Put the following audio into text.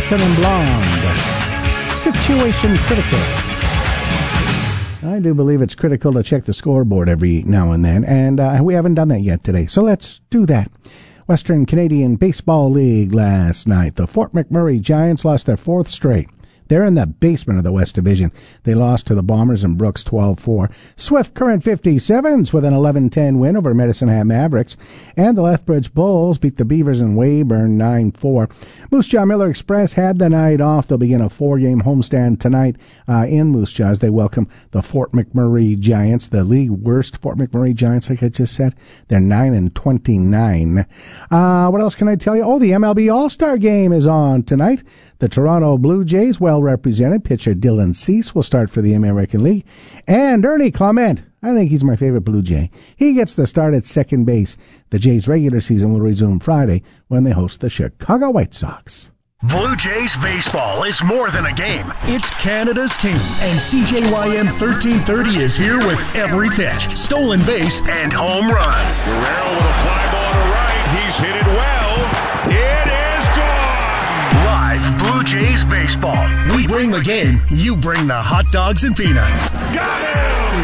Blitzen and Blonde. Situation critical. I do believe it's critical to check the scoreboard every now and then, and we haven't done that yet today, so let's do that. Western Canadian Baseball League last night. The Fort McMurray Giants lost their fourth straight. They're in the basement of the West Division. They lost to the Bombers and Brooks 12-4. Swift Current 57s with an 11-10 win over Medicine Hat Mavericks. And the Lethbridge Bulls beat the Beavers in Weyburn 9-4. Moose Jaw Miller Express had the night off. They'll begin a 4-game homestand tonight in Moose Jaw as they welcome the Fort McMurray Giants, the league worst Fort McMurray Giants, like I just said. They're 9-29. What else can I tell you? Oh, the MLB All-Star Game is on tonight. The Toronto Blue Jays, well represented. Pitcher Dylan Cease will start for the American League. And Ernie Clement, I think he's my favorite Blue Jay. He gets the start at second base. The Jays' regular season will resume Friday when they host the Chicago White Sox. Blue Jays baseball is more than a game. It's Canada's team. And CJYM 1330 is here with every pitch, stolen base, and home run. Guerrero with a fly ball to right. He's hit it well. It is gone. Live Blue Jays baseball. We bring the game. You bring the hot dogs and peanuts. Got it!